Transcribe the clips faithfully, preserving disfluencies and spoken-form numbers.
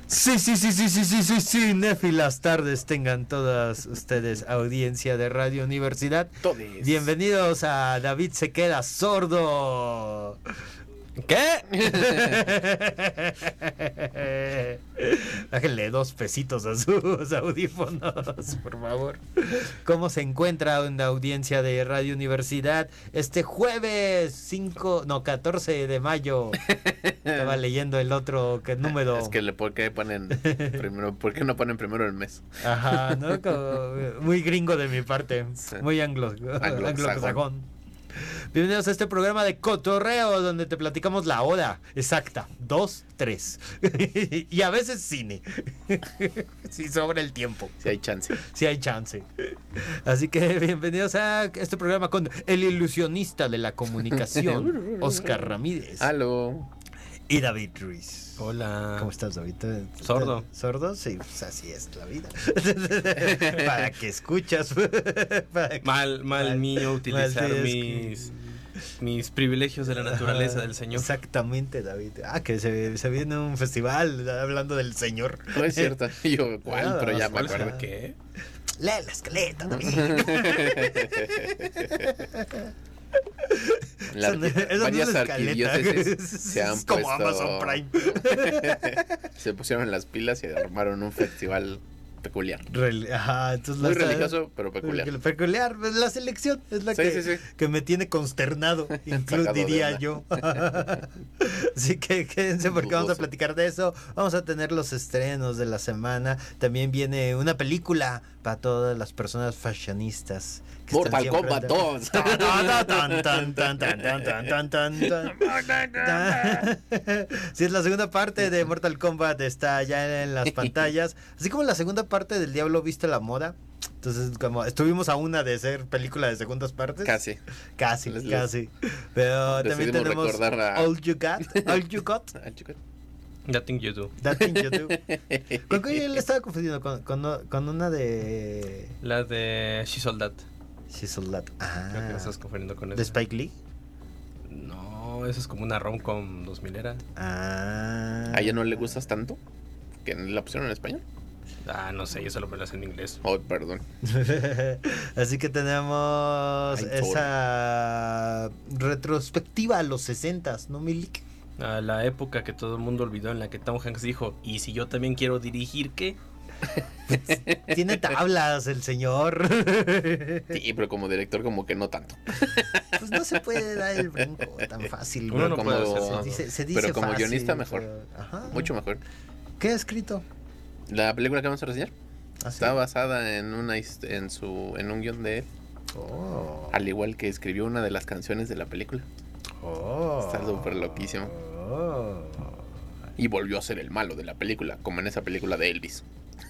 Sí, sí, sí, sí, sí, sí, sí, sí, néfilas tardes tengan todas ustedes, audiencia de Radio Universidad. Todes. Bienvenidos a David se queda sordo. ¿Qué? Bájenle dos pesitos a sus audífonos, por favor. ¿Cómo se encuentra en la audiencia de Radio Universidad este jueves cinco, no, catorce de mayo? Estaba leyendo el otro que número. Es que le ¿por qué ponen primero, ¿por qué no ponen primero el mes? Ajá, ¿no? Como muy gringo de mi parte, muy anglo, Anglosajón. anglosajón. Bienvenidos a este programa de cotorreo donde te platicamos la hora exacta, dos, tres y a veces cine, si sobra el tiempo, Si hay chance. si hay chance. Así que bienvenidos a este programa con el ilusionista de la comunicación, Oscar Ramírez. Aló. Y David Ruiz. Hola. ¿Cómo estás, David? Sordo. ¿Sordo? Sí, pues así es la vida. Para que escuchas. Para que... Mal, mal, mal mío utilizar mal, mis, que... mis privilegios de la naturaleza del Señor. Exactamente, David. Ah, que se, se viene un festival hablando del Señor. No es cierto. Yo, ¿cuál? Ah, Pero ya me ¿cuál acuerdo. será? ¿Qué? Lee la escaleta, David. La, Son, varias no arquidiócesis se han es como puesto, Amazon Prime. Se pusieron las pilas y armaron un festival peculiar. Rel- Ajá, entonces Muy la- religioso, pero peculiar. Peculiar, pues, la selección es la Sí, que, sí, sí. que me tiene consternado, incluso Sacado de diría onda. yo. Así que quédense porque vamos a Dudoso. platicar de eso. Vamos a tener los estrenos de la semana. También viene una película para todas las personas fashionistas. que están Mortal siempre- Kombat dos. Tan, tan, tan, tan, tan, tan, tan, tan, tan, tan. Sí, es la segunda parte de Mortal Kombat, está ya en las pantallas, así como la segunda parte del Diablo Viste la Moda. Entonces, como estuvimos a una de ser película de segundas partes. Casi. Casi, Les- les- casi. Pero también decidimos tenemos recordar a- All You Got, All You Got, Ah, chico. That thing you do. That Thing You Do. ¿Con qué yo le estaba confundiendo? Con, con, con una de... La de She Sold That. She Sold That. Ah. Creo que la estás confundiendo con ¿De esa. Spike Lee? No, esa es como una rom-com dos milera. Ah. ¿A ella no le gustas tanto? ¿Que la pusieron en español? Ah, no sé, yo solo me la sé en inglés. Oh, perdón. Así que tenemos Ay, esa retrospectiva a los sesentas, ¿no, Milik? A la época que todo el mundo olvidó en la que Tom Hanks dijo, ¿y si yo también quiero dirigir qué? Tiene tablas el señor. Sí, pero como director como que no tanto. Pues no se puede dar el brinco tan fácil. Uno güey. no como, puede hacer eso. Se dice, se dice pero como fácil, guionista mejor. pero- Ajá. Mucho mejor. ¿Qué ha escrito? La película que vamos a reseñar Ah, sí. está basada en una hist- en su en un guión de él, Oh. al igual que escribió una de las canciones de la película. Oh. Está súper loquísimo. Oh. Y volvió a ser el malo de la película, como en esa película de Elvis.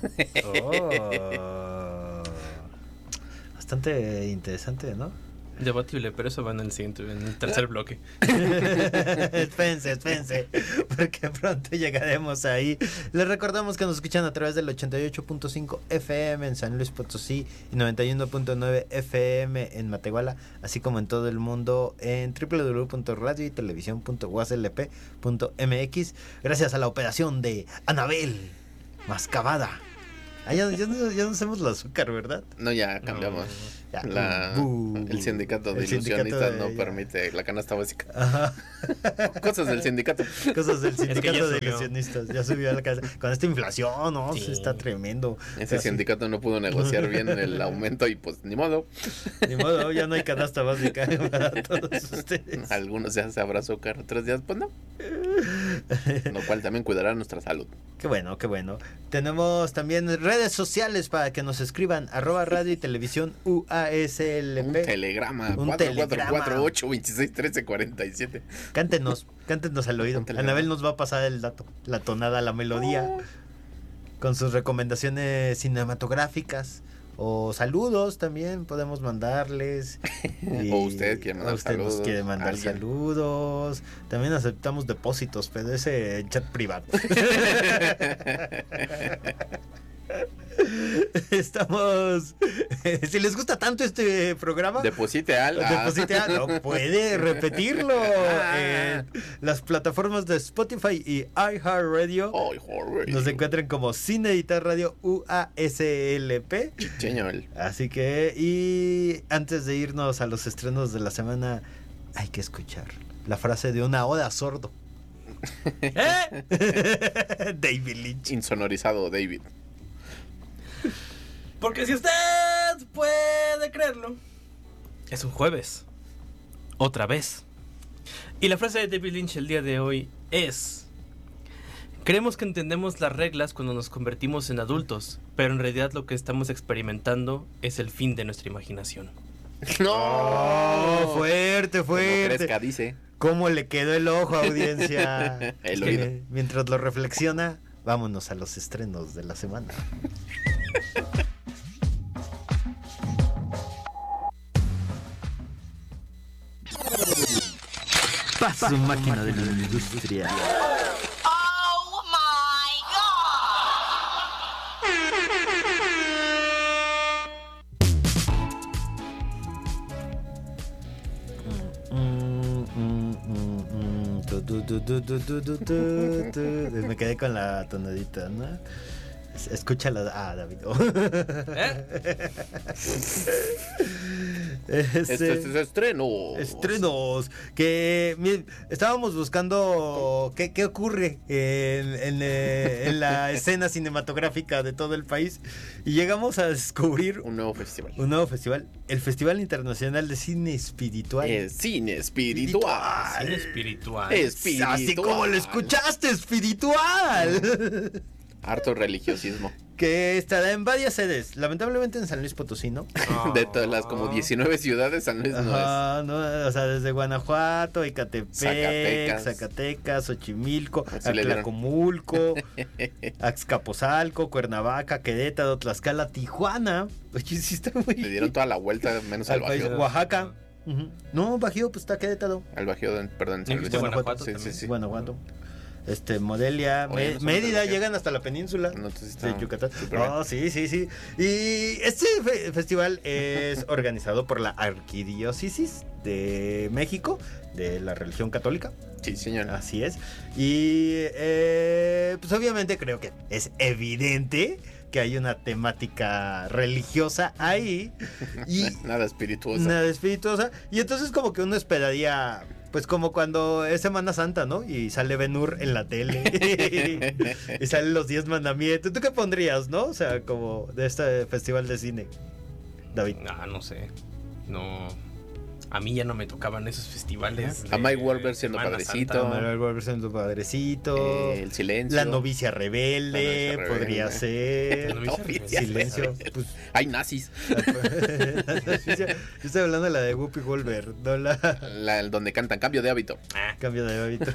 Oh. Bastante interesante, ¿no? Debatible, pero eso va en el siguiente, en el tercer bloque. espérense, espérense, porque pronto llegaremos ahí. Les recordamos que nos escuchan a través del ochenta y ocho punto cinco F M en San Luis Potosí y noventa y uno punto nueve F M en Matehuala, así como en todo el mundo en w w w punto radio y televisión punto u a s l p punto m x, gracias a la operación de Anabel Mascabada. Ah, ya, ya, no, ya no hacemos el azúcar, ¿verdad? No, ya cambiamos. Ya. La, Bu- el sindicato de el sindicato ilusionistas de- no ya. permite la canasta básica. Ajá. Cosas del sindicato. Cosas del que sindicato ya de subió. ilusionistas. Ya subió a la casa. Con esta inflación, ¿no? Sí. Sí, está tremendo. Ese Casi. sindicato no pudo negociar bien el aumento y pues ni modo. Ni modo, ya no hay canasta básica para todos ustedes. Algunos días se habrá azúcar, otros días pues no. Lo cual también cuidará nuestra salud. Qué bueno, qué bueno. Tenemos también redes sociales para que nos escriban. Arroba radio y televisión U A S L Un P. telegrama. Un cuatro cuatro telegrama. cuatro ocho veintiséis trece cuarenta y siete. Cántenos, cántenos al oído. Un telegrama. Anabel nos va a pasar el dato, la tonada, la melodía, con sus recomendaciones cinematográficas. O saludos también podemos mandarles. Y- O usted quiere mandar o usted nos saludos, quiere mandar alguien. saludos. También aceptamos depósitos, pero ese en chat privado. Estamos si les gusta tanto este programa, Deposite al. ah. deposite a- no puede repetirlo Ah. en las plataformas de Spotify y iHeartRadio. Ay, joder. Nos encuentran como Sin Editar Radio U A S L P. Señor. Así que, y antes de irnos a los estrenos de la semana, hay que escuchar la frase de una oda sordo. ¿Eh? David Lynch. Insonorizado, David. Porque si usted puede creerlo, es un jueves. Otra vez. Y la frase de David Lynch el día de hoy es: creemos que entendemos las reglas cuando nos convertimos en adultos, pero en realidad lo que estamos experimentando es el fin de nuestra imaginación. No. Oh, fuerte, Que no fuerte. crezca, dice. ¿Cómo le quedó el ojo, audiencia? El Es oído. que mientras lo reflexiona, vámonos a los estrenos de la semana. Paso máquina de la industria. Oh my Mm, mm, mm, mm, tu, tu, tu, tu, tu, tu, tu, tu, tu. Me quedé con la tonadita, ¿no? Es- Escúchala. Ah, David. ¿Eh? Este- Este es estreno. Estrenos. Que mi- estábamos buscando qué, qué ocurre en, en, eh, en la escena cinematográfica de todo el país. Y llegamos a descubrir Un nuevo festival. un nuevo festival. El Festival Internacional de Cine Espiritual. Es cine espiritual. Cine espiritual. Espiritual. Así como lo escuchaste, espiritual. Harto religiosismo. Que estará en varias sedes. Lamentablemente en San Luis Potosí, ¿no? Oh. De todas las como diecinueve ciudades, San Luis no es. Ajá, no, o sea, desde Guanajuato, Ecatepec, Zacatecas. Zacatecas, Xochimilco, Así le dieron. Atlacomulco, Azcapotzalco, Cuernavaca, Querétaro, Tlaxcala, Tijuana. Oye, sí está muy... Le dieron toda la vuelta, menos al al país, Bajío. Oaxaca. Ujú. No, Bajío, pues está Querétaro. Al Bajío, de- perdón, San Luis. ¿Dijiste Guanajuato Sí, sí, también? sí. Guanajuato. Este, Modelia, Oye, Me- no somos de Mérida, Bajío. llegan hasta la península No, entonces está de Yucatán. súper bien. Oh, sí, sí, sí. Y este fe- festival es organizado por la Arquidiócesis de México, de la religión católica. Sí, señor. Así es. Y eh, pues obviamente creo que es evidente que hay una temática religiosa ahí. Y Nada espirituoso. nada espirituosa. Y entonces como que uno esperaría, pues como cuando es Semana Santa, ¿no? Y sale Ben-Hur en la tele. Y salen los diez mandamientos. ¿Tú qué pondrías, no? O sea, como de este festival de cine, David. Ah, no sé. No. A mí ya no me tocaban esos festivales. A de Mike Wahlberg siendo Semana padrecito. Santa. Manuel Wolverine, tu padrecito. Eh, el silencio. La novicia rebelde, La novicia rebelde. podría ser. La novicia Novicia Silencio. rebelde. Pues, Hay nazis. yo estoy hablando de la de Whoopi Goldberg, no la La, el donde cantan cambio de hábito. Ah, cambio de hábito.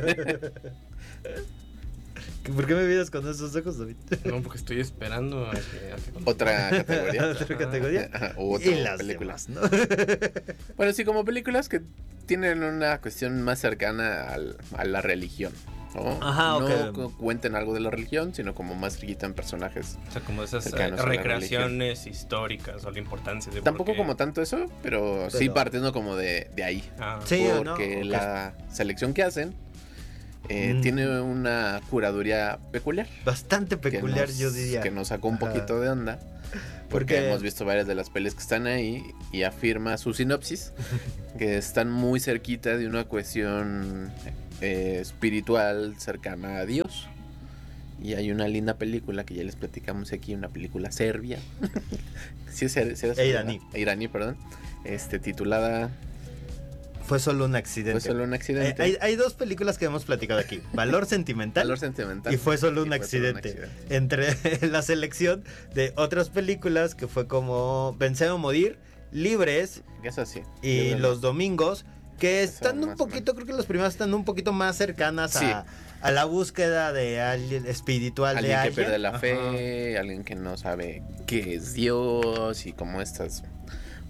¿Por qué me miras con esos ojos, David? no, porque estoy esperando a que, a que- Otra categoría. Otra categoría. Ajá, u otra Y las película. demás, ¿no? Bueno, sí, como películas que tienen una cuestión más cercana al- a la religión. ¿no? Ajá, no ok. cu- cuenten algo de la religión, sino como más riquita en personajes. o sea, como esas eh, Cercanos a la recreaciones históricas o la importancia de por Tampoco qué- como tanto eso, pero, sí Pero- partiendo como de, de ahí. Ah, Sí, ¿o no? Porque Ok. la selección que hacen eh, Mm. tiene una curaduría peculiar. Bastante que peculiar, nos- yo diría. Que nos sacó un Ajá. poquito de onda. Porque Porque- hemos visto varias de las pelis que están ahí y afirma su sinopsis que están muy cerquita de una cuestión eh, espiritual cercana a Dios. Y hay una linda película que ya les platicamos aquí, una película serbia. sí, es ser- sí era E serbia, iraní. ¿verdad? Iraní, perdón. Este, titulada Fue solo un accidente. Fue solo un Eh, accidente. hay, hay dos películas que hemos platicado aquí. Valor Sentimental. Valor sentimental. Y fue solo un Y fue solo un accidente. accidente. Entre la selección de otras películas que fue como Vencer o Morir, Libres Eso sí. y Yo Los Domingos, que Eso están un más o poquito, creo que las primeras están un poquito más cercanas Sí. a, a la búsqueda de alguien espiritual de Alguien que alguien. pierde la Ajá. fe, alguien que no sabe qué es Dios y como estas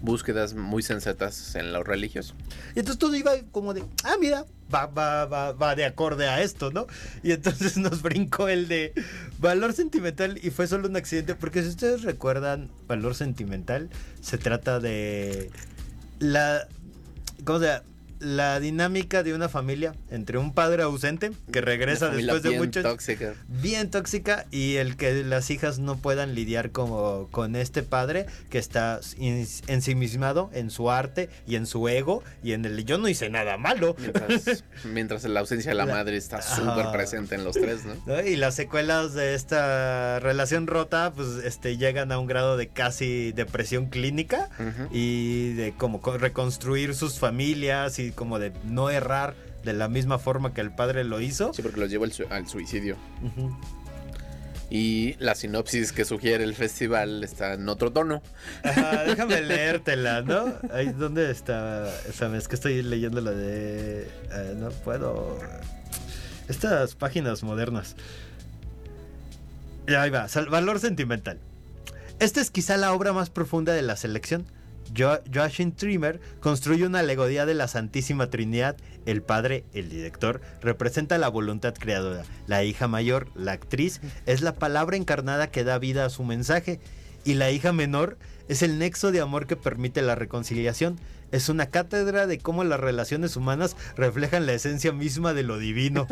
búsquedas muy sensatas en lo religioso. Y entonces todo iba como de, ah, mira, va, va, va, va de acorde a esto, ¿no? Y entonces nos brincó el de valor sentimental y fue solo un accidente, porque si ustedes recuerdan, valor sentimental se trata de la, ¿cómo se llama? La dinámica de una familia entre un padre ausente que regresa después de bien mucho tóxica. bien tóxica y el que las hijas no puedan lidiar como con este padre que está ensimismado en su arte y en su ego y en el yo no hice nada malo, Mientras, mientras la ausencia de la, La- madre está Ah. súper presente en los tres, ¿no? ¿no? Y las secuelas de esta relación rota pues este llegan a un grado de casi depresión clínica Ujú. y de como co- reconstruir sus familias y como de no errar de la misma forma que el padre lo hizo. Sí, porque los lleva al, su- al suicidio. Ujú. Y la sinopsis que sugiere el festival está en otro tono. Ajá, déjame leértela, ¿no? Ahí ¿dónde está? Sabes que estoy leyendo la de eh, no puedo. Estas páginas modernas. Ya, ahí va, sal- valor sentimental. Esta es quizá la obra más profunda de la selección. Jo- Joachim Trier construye una alegoría de la Santísima Trinidad. El padre, el director, representa la voluntad creadora. La hija mayor, la actriz, es la palabra encarnada que da vida a su mensaje. Y la hija menor es el nexo de amor que permite la reconciliación. Es una cátedra de cómo las relaciones humanas reflejan la esencia misma de lo divino.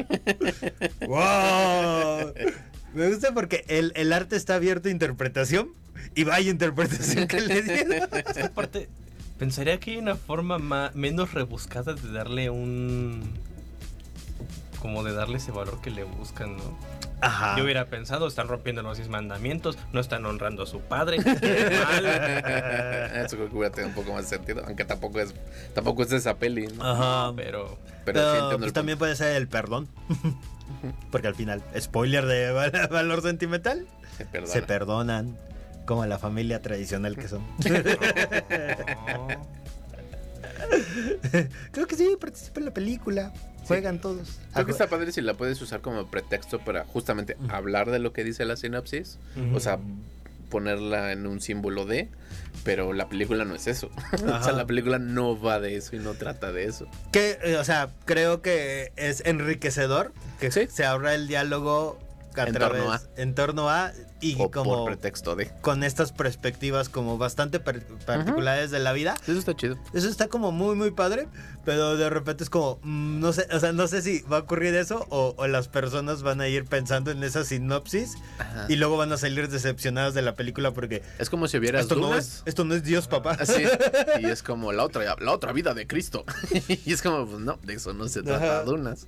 ¡Wow! Me gusta porque el, el arte está abierto a interpretación. Y vaya interpretación que le dieron. Es que aparte, pensaría que hay una forma ma- menos rebuscada de darle un... Como de darle ese valor que le buscan, ¿no? Ajá. Yo hubiera pensado, están rompiendo los diez mandamientos, no están honrando a su padre. Qué mal. Eso creo que hubiera tenido un poco más de sentido. Aunque tampoco es tampoco es de esa peli, ¿no? Ajá. Pero... Pero, Pero, sí entiendo pues, el también puede ser el perdón. Porque al final, spoiler de val- valor sentimental, punto. Se perdona. se perdonan. Como la familia tradicional que son. Creo que sí, participa en la película. Juegan todos. Creo que está padre si la puedes usar como pretexto para justamente hablar de lo que dice la sinopsis. O sea, ponerla en un símbolo de, pero la película no es eso. O sea, la película no va de eso y no trata de eso. Que, eh, o sea, creo que es enriquecedor que Sí. se abra el diálogo a En través- torno a. en torno a y O como por pretexto de. con estas perspectivas como bastante per- particulares de la vida. Eso está chido. Eso está como muy muy padre, pero de repente es como mm, no sé, o sea, no sé si va a ocurrir eso o, o las personas van a ir pensando en esa sinopsis Ajá. y luego van a salir decepcionadas de la película porque Es como si vieras esto no Dunas. es esto no es Dios, papá. Así. Y es como la otra, la otra vida de Cristo. Y es como, pues no, de eso no se trata Ajá. Dunas.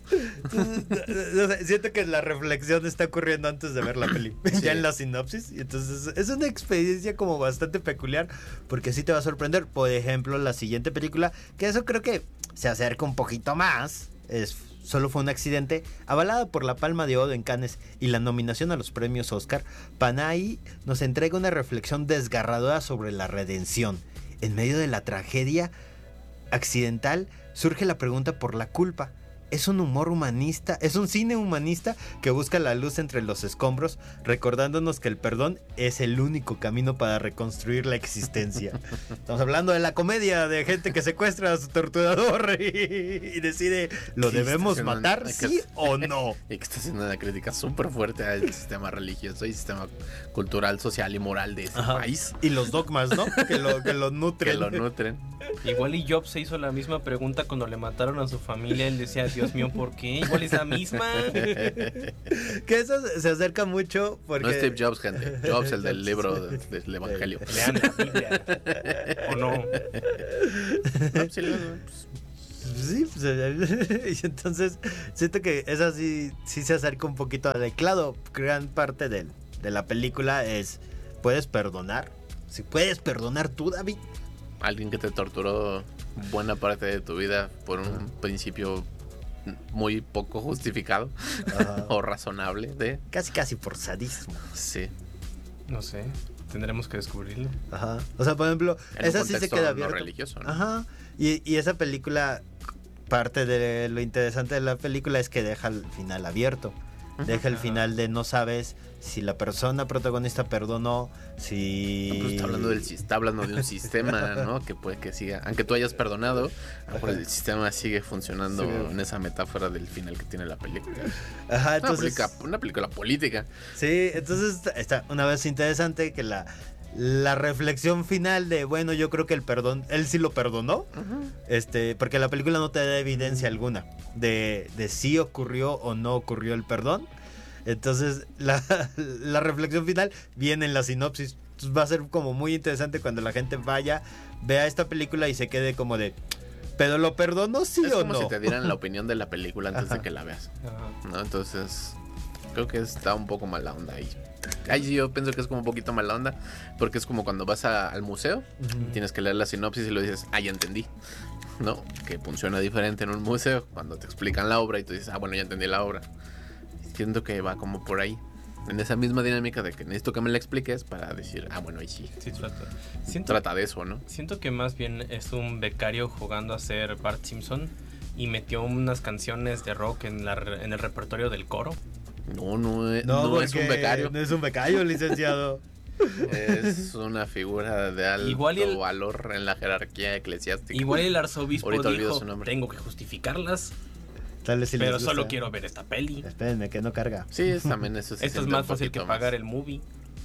No sé, siento que la reflexión está ocurriendo antes de ver la peli, Sí. ya en la sinopsis, y entonces es una experiencia como bastante peculiar, porque sí te va a sorprender. Por ejemplo, la siguiente película, que eso creo que se acerca un poquito más, es Solo fue un accidente, avalada por la Palma de Oro en Cannes y la nominación a los premios Oscar. Panahi nos entrega una reflexión desgarradora sobre la redención. En medio de la tragedia accidental surge la pregunta por la culpa. Es un humor humanista, es un cine humanista que busca la luz entre los escombros, recordándonos que el perdón es el único camino para reconstruir la existencia. Estamos hablando de la comedia de gente que secuestra a su torturador y, y decide, ¿lo Sí, debemos está haciendo matar, una- sí o no? Y que está haciendo una crítica súper fuerte al sistema religioso y sistema cultural, social y moral de ese Ajá. país. Y los dogmas, ¿no? Que lo, que lo Que nutren. lo nutren. Igual y Job se hizo la misma pregunta cuando le mataron a su familia. Él decía, Dios mío, ¿por qué? Igual es la misma. Que eso se acerca mucho porque... No es Steve Jobs, gente. Jobs, el del libro de- del Evangelio. Lean la Biblia. ¿O no? No, sí, lo- pues, Sí, pues, eh, y entonces siento que esa sí, sí se acerca un poquito al teclado. Gran parte del, de la película es, ¿puedes perdonar? Si puedes perdonar tú, David. alguien que te torturó buena parte de tu vida por un principio muy poco justificado Ajá. o razonable de... Casi casi por sadismo. Sí. No sé. Tendremos que descubrirlo. Ajá. O sea, por ejemplo, En un esa sí se contexto queda no abierta. religioso, ¿no? Ajá. Y, y esa película, parte de lo interesante de la película es que deja el final abierto. deja el final de no sabes si la persona protagonista perdonó, si... No, pues está hablando del está hablando de un sistema, ¿no? Que puede que siga, aunque tú hayas perdonado, a lo mejor el sistema sigue funcionando Sí. en esa metáfora del final que tiene la película. Ajá, Una, entonces... película, una película política. Sí, entonces está, está una vez interesante que la, la reflexión final de, bueno, yo creo que el perdón, él sí lo perdonó, Uh-huh. este, porque la película no te da evidencia alguna de, de si ocurrió o no ocurrió el perdón. Entonces la, la reflexión final viene en la sinopsis. Entonces, va a ser como muy interesante cuando la gente vaya, vea esta película y se quede como de, ¿pero lo perdonó sí Es o como no? si te dieran la opinión de la película antes Ajá. de que la veas, Ajá. ¿no? Entonces, creo que está un poco mala onda ahí. Ahí sí yo pienso que es como un poquito mala onda, porque es como cuando vas a- al museo, Ujú. tienes que leer la sinopsis y lo dices, ah, ya entendí, ¿no? Que funciona diferente en un museo, cuando te explican la obra y tú dices, ah, bueno, ya entendí la obra. Siento que va como por ahí, en esa misma dinámica de que necesito que me la expliques para decir, ah, bueno, ahí sí, Sí, trata. Siento, trata de eso, ¿no? siento que más bien es un becario jugando a ser Bart Simpson y metió unas canciones de rock en, la, re- en el repertorio del coro. No, no, es, no es un porque becario. No es un becario, licenciado. Es una figura de alto Igual y el- valor en la jerarquía eclesiástica. Igual el arzobispo Ahorita olvido dijo, su nombre. tengo que justificarlas, Tal vez sí les pero gusta. solo quiero ver esta peli. Espérenme, que no carga. Sí, es, también eso se Esto es siente más un fácil que poquito pagar más. el movie.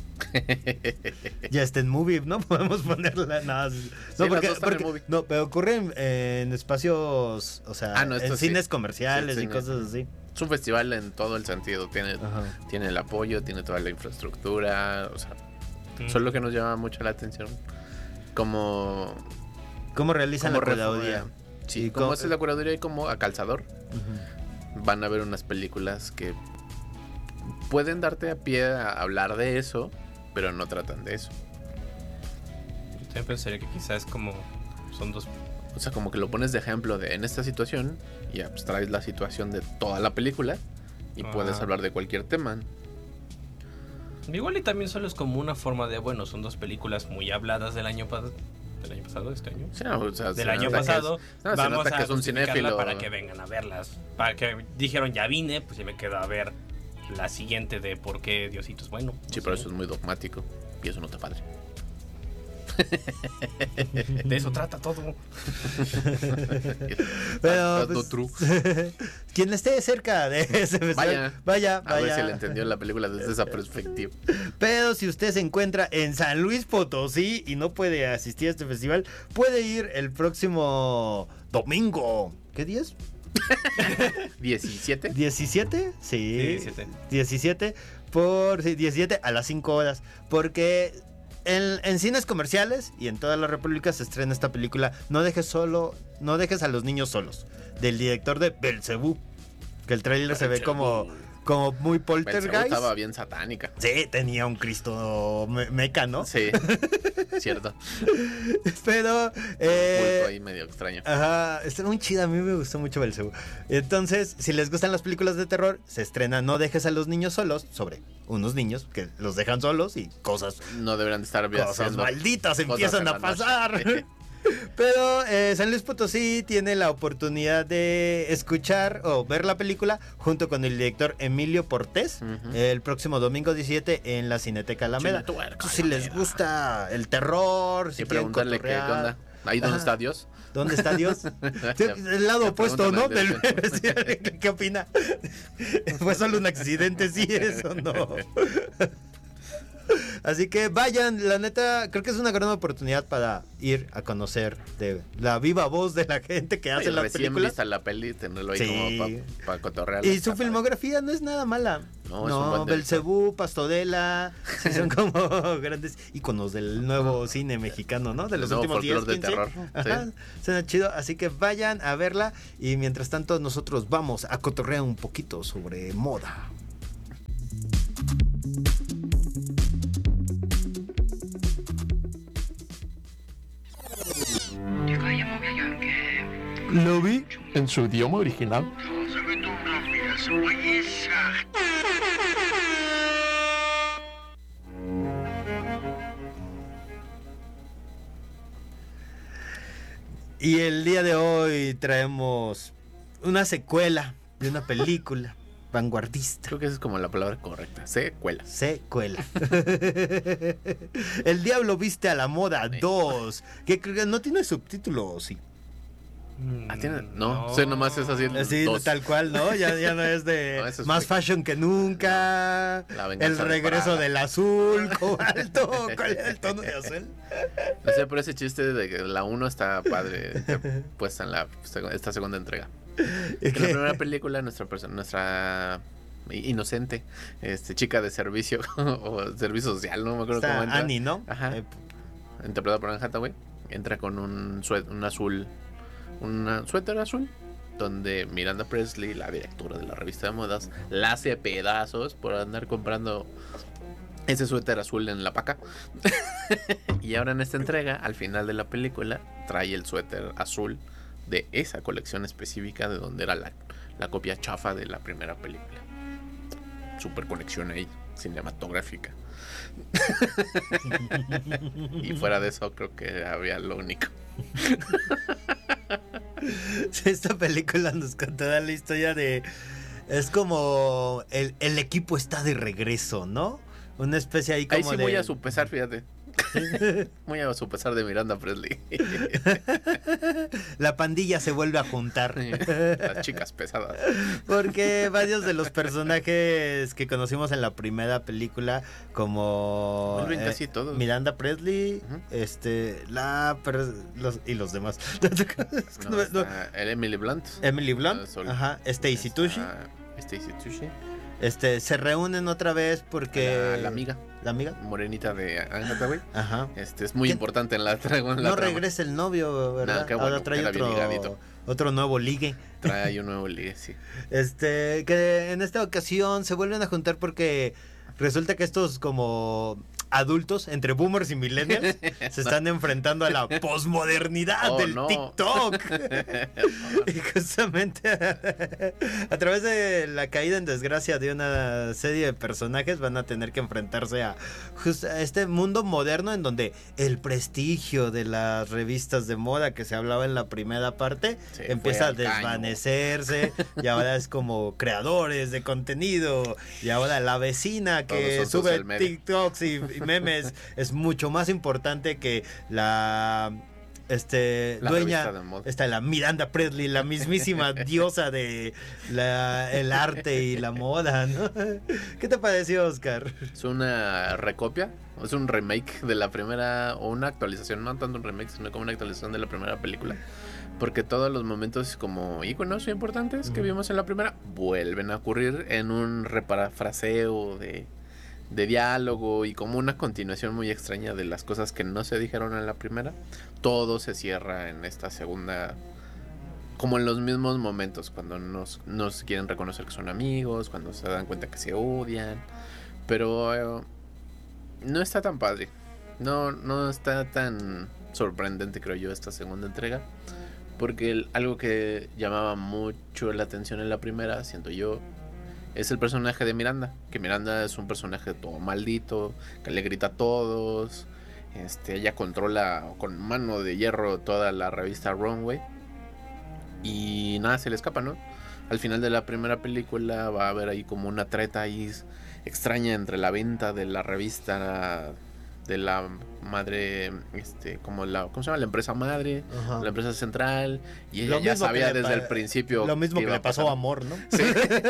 Ya está en movie, ¿no? Podemos ponerla. No, sí. no, las porque, dos están en porque- movie. no, pero ocurre en, en espacios, o sea, Ah, no, esto en sí. cines comerciales Sí, y cine. cosas así. Es un festival en todo el sentido. Tiene, Ajá. tiene el apoyo, tiene toda la infraestructura. O sea, Mm. solo que nos llama mucho la atención. Como. ¿Cómo realizan como la curaduría? reforma- Sí, Y como cómo- es la curaduría y como a calzador. Ujú. Van a ver unas películas que pueden darte a pie a hablar de eso, pero no tratan de eso. Yo también pensaría que quizás como son dos. O sea, como que lo pones de ejemplo de en esta situación y abstraes la situación de toda la película y Ah. puedes hablar de cualquier tema. Igual y también solo es como una forma de, bueno, son dos películas muy habladas del año pasado. ¿Del año pasado? ¿Este año? Sí, no, o sea, Del se año nota que pasado. es- no, se Vamos nota a que es un justificarla cinéfilo. para que vengan a verlas. Para que dijeron, ya vine, pues ya me quedo a ver la siguiente de por qué Diosito es bueno. Sí, No pero sé. eso es muy dogmático y eso no está padre. De eso trata todo. Pero, That's pues, not true. quien esté cerca de ese festival, Vaya. vaya, A ver vaya. si le entendió la película desde esa perspectiva. Pero si usted se encuentra en San Luis Potosí y no puede asistir a este festival, puede ir el próximo domingo. ¿Qué día es? ¿diecisiete? ¿diecisiete? Sí. diecisiete. diecisiete por sí, diecisiete a las cinco horas. Porque en, en cines comerciales y en toda la República se estrena esta película No dejes solo, no dejes a los niños solos, del director de Belcebú. Que el tráiler se ve como, como muy Belcebú poltergeist. estaba bien satánica. Sí, tenía un Cristo me- meca, ¿no? Sí, cierto. Pero eh, Culto ahí medio extraño. ajá, está muy chida, a mí me gustó mucho Belcebú. Entonces, si les gustan las películas de terror, se estrena No dejes a los niños solos, sobre unos niños que los dejan solos y cosas, No deberán de estar cosas haciendo malditas cosas empiezan en a la noche. pasar. Pero eh, San Luis Potosí tiene la oportunidad de escuchar o ver la película junto con el director Emilio Portés Ujú. el próximo domingo diecisiete en la Cineteca Alameda. Cinetuerca Entonces, si les Alameda. gusta el terror, si Y quieren preguntarle qué, qué cotorrear, onda. Ahí donde Ajá. está Dios. ¿dónde está Dios? Sí, el lado Ya opuesto, ¿no? pregúntame Del, el Dios. ¿Qué, qué opina? ¿Fue solo un accidente, sí, eso no? Así que vayan, la neta, creo que es una gran oportunidad para ir a conocer de la viva voz de la gente que hace Oye, las recién películas. vista la peli, tenerlo ahí Sí. como para cotorrear. Y su filmografía no es nada mala. No, es un buen No, Belcebú, Pastodela, sí son como grandes íconos del nuevo cine mexicano, ¿no? De los El nuevo últimos diez, folclor de quince. terror, Ajá, sí. suena chido, así que vayan a verla y mientras tanto nosotros vamos a cotorrear un poquito sobre moda. Lo vi. En su idioma original. Y el día de hoy traemos una secuela de una película vanguardista. Creo que esa es como la palabra correcta. Secuela. Secuela. El Diablo Viste a la Moda dos. Que creo que no tiene subtítulo, sí. Ah, ¿tiene? No, sí, nomás es así. Sí, dos. tal cual, ¿no? Ya, ya no es de No, eso es más fake. fashion que nunca. La El venganza de regreso Prada. del azul, cobalto. ¿Cuál era el tono de azul? No sé, pero ese chiste de que la uno está padre eh, puesta en la seg- esta segunda entrega. ¿Y Que la qué? primera película, nuestra persona, nuestra inocente este chica de servicio o servicio social, no me acuerdo cómo Está entra. Annie, ¿no? Ajá. Eh, Interpretada por Anne Hathaway, entra con un suéter, un azul, un suéter azul, donde Miranda Presley, la directora de la revista de modas, la hace pedazos por andar comprando ese suéter azul en la paca. Y ahora en esta entrega, al final de la película, trae el suéter azul de esa colección específica de donde era la, la copia chafa de la primera película. Super conexión ahí, cinematográfica. Y fuera de eso creo que había lo único. Esta película nos contará la historia de... Es como el, el equipo está de regreso, ¿no? Una especie ahí como Ahí sí de... muy a su pesar, fíjate. Muy a su pesar de Miranda Presley. La pandilla se vuelve a juntar. Las chicas pesadas. Porque varios de los personajes que conocimos en la primera película, como Vuelven casi todos. Miranda Presley, Ujú. este, la per- los, y los demás. No, No, no. está el Emily Blunt. Emily Blunt, Ah, Sol- ajá, Stacy está Tucci, Stacy Tucci. este, se reúnen otra vez porque La, la amiga, la amiga, morenita de Anne Hathaway. ajá. Este es muy ¿Quién? importante en la, tra- en la No trama. regresa el novio, ¿verdad? No, qué bueno, Ahora trae queda bien otro, ligadito. otro nuevo ligue. Trae ahí un nuevo ligue, sí. Este, que en esta ocasión se vuelven a juntar porque resulta que estos como adultos, entre boomers y millennials, se están enfrentando a la posmodernidad Oh, del no. TikTok. Y justamente a, a través de la caída en desgracia de una serie de personajes van a tener que enfrentarse a, just- a este mundo moderno en donde el prestigio de las revistas de moda que se hablaba en la primera parte Se fue empieza a al caño. desvanecerse y ahora es como creadores de contenido y ahora la vecina que Todos son sube social media. TikToks y, y memes es mucho más importante que la este La dueña revista de moda. está la Miranda Presley, la mismísima diosa de la, el arte y la moda, ¿no? ¿Qué te pareció, Oscar? Es una recopia, es un remake de la primera, o una actualización, no tanto un remake, sino como una actualización de la primera película. Porque todos los momentos como íconos importantes que Ujú. vimos en la primera vuelven a ocurrir en un reparafraseo de, de diálogo y como una continuación muy extraña de las cosas que no se dijeron en la primera. Todo se cierra en esta segunda, como en los mismos momentos, cuando nos, nos quieren reconocer que son amigos, cuando se dan cuenta que se odian. Pero eh, no está tan padre. No, no está tan sorprendente, creo yo, esta segunda entrega. Porque el- algo que llamaba mucho la atención en la primera, siento yo, es el personaje de Miranda. Que Miranda es un personaje todo maldito, que le grita a todos. Este, ella controla con mano de hierro toda la revista Runway. Y nada se le escapa, ¿no? Al final de la primera película va a haber ahí como una treta ahí extraña entre la venta de la revista de la madre, este, como la, ¿cómo se llama? La empresa madre, Ajá. la empresa central, y ella Lo ya mismo que sabía le desde pa- el principio Lo mismo que iba le a pasó a pasar. Amor, ¿no? Sí.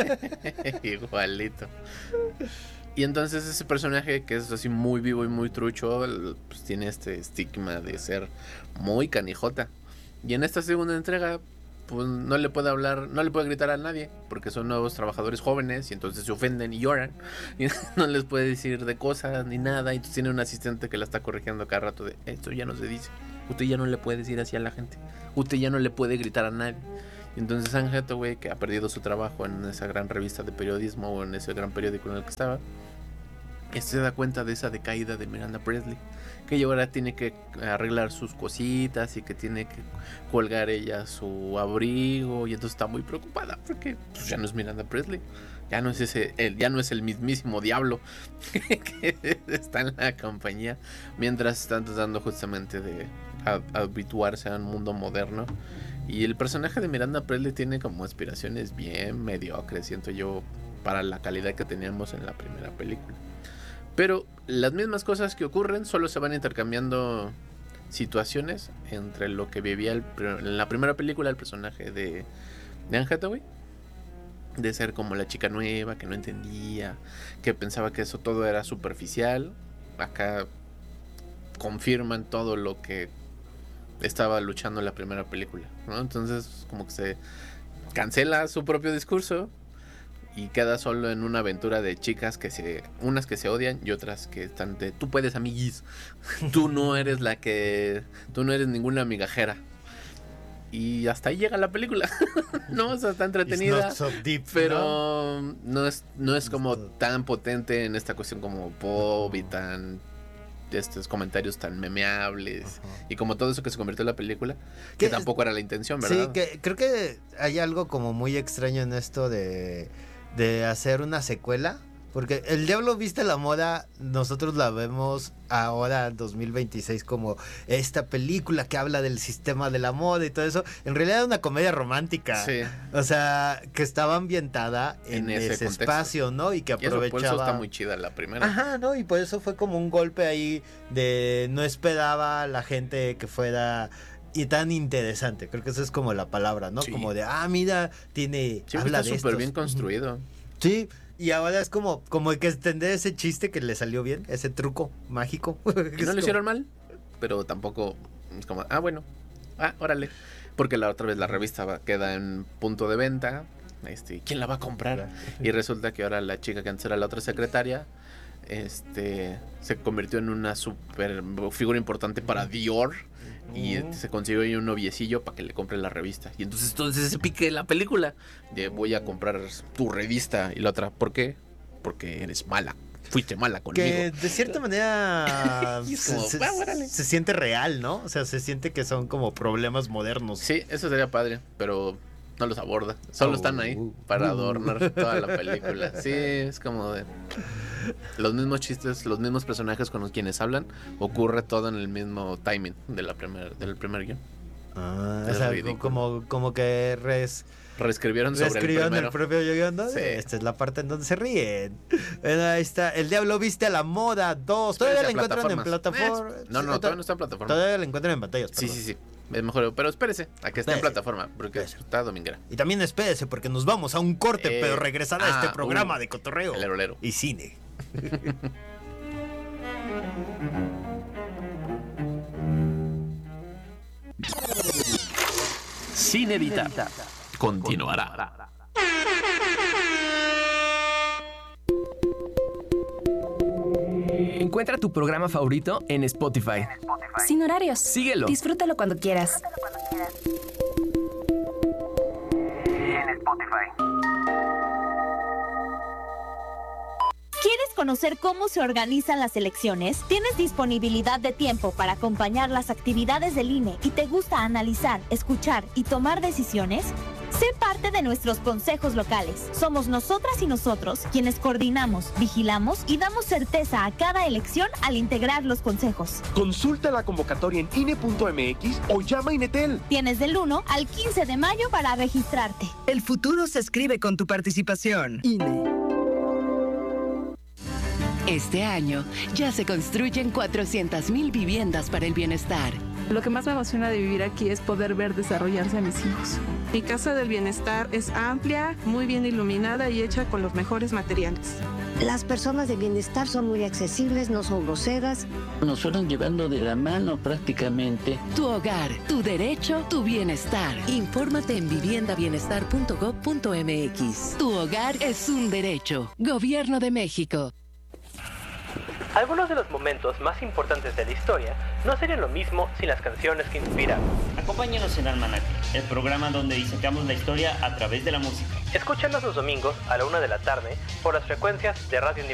Igualito. Y entonces ese personaje que es así muy vivo y muy trucho, el- pues tiene este estigma de ser muy canijota. Y en esta segunda entrega, pues no le puede hablar, no le puede gritar a nadie, porque son nuevos trabajadores jóvenes y entonces se ofenden y lloran. Y no les puede decir de cosas ni nada. Y entonces tiene un asistente que la está corrigiendo cada rato de esto ya no se dice. Usted ya no le puede decir así a la gente. Usted ya no le puede gritar a nadie. Y entonces Anne Hathaway, que ha perdido su trabajo en esa gran revista de periodismo o en ese gran periódico en el que estaba, que se da cuenta de esa decaída de Miranda Presley, que ella ahora tiene que arreglar sus cositas y que tiene que colgar ella su abrigo, y entonces está muy preocupada porque pues, ya no es Miranda Presley, ya no es ese, el, ya no es el mismísimo diablo que está en la compañía, mientras están tratando justamente de a- habituarse a un mundo moderno. Y el personaje de Miranda Presley tiene como aspiraciones bien mediocres, siento yo, para la calidad que teníamos en la primera película. Pero las mismas cosas que ocurren, solo se van intercambiando situaciones entre lo que vivía el, en la primera película el personaje de, de Anne Hathaway, de ser como la chica nueva que no entendía, que pensaba que eso todo era superficial. Acá confirman todo lo que estaba luchando en la primera película, ¿no? Entonces como que se cancela su propio discurso y queda solo en una aventura de chicas que se, unas que se odian y otras que están de tú puedes, amiguis, tú no eres la que, tú no eres ninguna migajera. Y hasta ahí llega la película. No, o sea, está entretenida, so deep, pero ¿no? no es no es como tan potente en esta cuestión como pop y tan estos comentarios tan memeables. Ajá. Y como todo eso que se convirtió en la película, que ¿Qué? tampoco era la intención, ¿verdad? Sí, que creo que hay algo como muy extraño en esto de, de hacer una secuela. Porque El Diablo Viste la Moda, nosotros la vemos ahora, dos mil veintiséis, como esta película que habla del sistema de la moda y todo eso. En realidad es una comedia romántica. Sí. O sea, que estaba ambientada en, en ese, ese espacio, ¿no? Y que aprovechaba... Y eso, por eso está muy chida la primera. Ajá, ¿no? Y por eso fue como un golpe ahí de... No esperaba la gente que fuera... Y tan interesante, creo que esa es como la palabra, ¿no? Sí. Como de, ah, mira, tiene... Sí, habla está de súper estos. bien construido. Sí. Y ahora es como, como que extender ese chiste que le salió bien, ese truco mágico. Y no lo como... hicieron mal, pero tampoco es como, ah, bueno, ah, órale. Porque la otra vez la revista va, queda en punto de venta, este, ¿quién la va a comprar? Y resulta que ahora la chica que antes era la otra secretaria, este, se convirtió en una super figura importante para Dior. Y uh-huh. se consiguió ahí un noviecillo para que le compre la revista. Y entonces, entonces se pique la película de voy a comprar tu revista. Y la otra, ¿por qué? Porque eres mala. Fuiste mala conmigo. Que de cierta manera se, como, se, ah, se siente real, ¿no? O sea, se siente que son como problemas modernos. Sí, eso sería padre, pero no los aborda. Solo oh, están ahí para adornar uh. toda la película. Sí, es como de... Los mismos chistes, los mismos personajes con los quienes hablan, ocurre todo en el mismo timing de la primer, del primer guión. Ah, es o sea, como, como que res, reescribieron sobre reescribieron el, el propio guión, ¿no? Sí. Esta es la parte en donde se ríen. Bueno, ahí está. El Diablo Viste a la Moda dos. Todavía la encuentran en plataforma. Eh, no, no, todavía no está en plataforma. Todavía la encuentran en pantallas. Sí, sí, sí. Es mejor, pero espérese a que esté en plataforma, porque espérese. Está dominguera. Y también espérese, porque nos vamos a un corte, eh, pero regresar a ah, este programa uh, de cotorreo el lero. Y cine. Cine Vita continuará. Encuentra tu programa favorito en Spotify. Sin horarios. Síguelo. Disfrútalo cuando quieras. En Spotify. ¿Quieres conocer cómo se organizan las elecciones? ¿Tienes disponibilidad de tiempo para acompañar las actividades del I N E y te gusta analizar, escuchar y tomar decisiones? Sé parte de nuestros consejos locales. Somos nosotras y nosotros quienes coordinamos, vigilamos y damos certeza a cada elección al integrar los consejos. Consulta la convocatoria en I N E punto M X o llama a Inetel. Tienes del uno al quince de mayo para registrarte. El futuro se escribe con tu participación. I N E. Este año ya se construyen cuatrocientas mil viviendas para el bienestar. Lo que más me emociona de vivir aquí es poder ver desarrollarse a mis hijos. Mi casa del bienestar es amplia, muy bien iluminada y hecha con los mejores materiales. Las personas de bienestar son muy accesibles, no son groseras. Nos fueron llevando de la mano prácticamente. Tu hogar, tu derecho, tu bienestar. Infórmate en vivienda bienestar punto gob punto M X. Tu hogar es un derecho. Gobierno de México. Algunos de los momentos más importantes de la historia no serían lo mismo sin las canciones que inspiran. Acompáñanos en Almanaque, el programa donde disecamos la historia a través de la música. Escúchanos los domingos a la una de la tarde por las frecuencias de Radio Universidad.